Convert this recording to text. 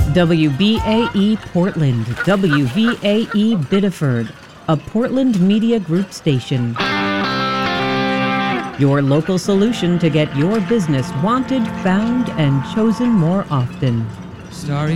WBAE Portland, WVAE Biddeford, a Portland Media Group station. Your local solution to get your business wanted, found, and chosen more often. Starry